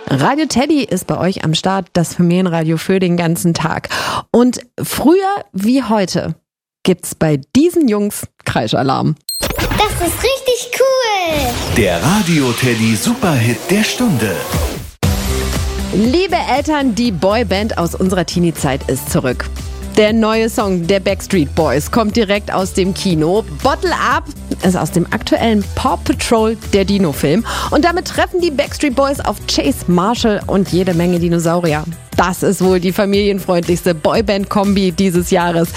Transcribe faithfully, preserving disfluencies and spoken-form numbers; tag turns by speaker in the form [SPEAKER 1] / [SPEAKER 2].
[SPEAKER 1] Radio Teddy ist bei euch am Start, das Familienradio für den ganzen Tag. Und früher wie heute gibt's bei diesen Jungs Kreischalarm.
[SPEAKER 2] Das ist richtig cool.
[SPEAKER 3] Der Radio Teddy Superhit der Stunde.
[SPEAKER 1] Liebe Eltern, die Boyband aus unserer Teenie-Zeit ist zurück. Der neue Song der Backstreet Boys kommt direkt aus dem Kino. Bottle Up ist aus dem aktuellen Paw Patrol, der Dino-Film. Und damit treffen die Backstreet Boys auf Chase Marshall und jede Menge Dinosaurier. Das ist wohl die familienfreundlichste Boyband-Kombi dieses Jahres.